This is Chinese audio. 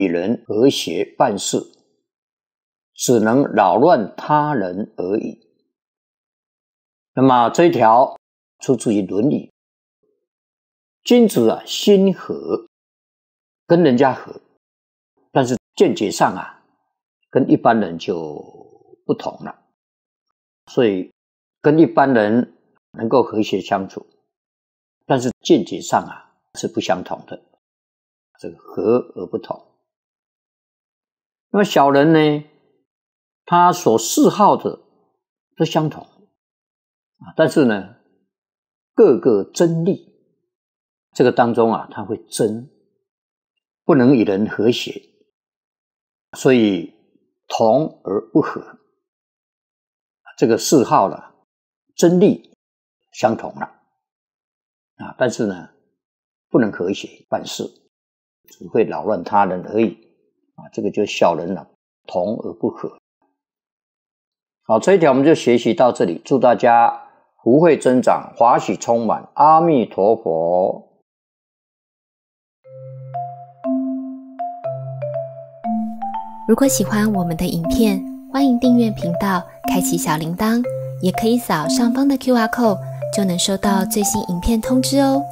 与人和谐办事，只能扰乱他人而已。那么这一条出自于《论语》，君子啊，心和，跟人家和，但是见解上啊，跟一般人就不同了。所以跟一般人能够和谐相处，但是见解上啊是不相同的，这个和而不同。那么小人呢，他所嗜好的都相同，但是呢，各个争利，这个当中啊，他会争，不能与人和谐，所以同而不和。这个嗜好了，争利相同了但是呢，不能和谐办事，只会扰乱他人而已这个就小人了，同而不和。好，这一条我们就学习到这里，祝大家福慧增长，华喜充满，阿弥陀佛。 如果喜欢我们的影片，欢迎订阅频道，开启小铃铛，也可以扫上方的 QR code，就能收到最新影片通知哦。